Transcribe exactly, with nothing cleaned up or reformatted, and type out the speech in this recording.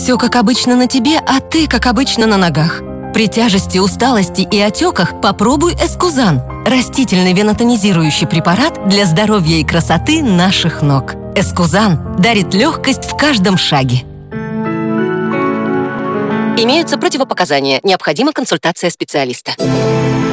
Все как обычно на тебе, а ты как обычно на ногах. При тяжести, усталости и отеках попробуй Эскузан. Растительный венотонизирующий препарат для здоровья и красоты наших ног. Эскузан дарит легкость в каждом шаге. Имеются противопоказания. Необходима консультация специалиста.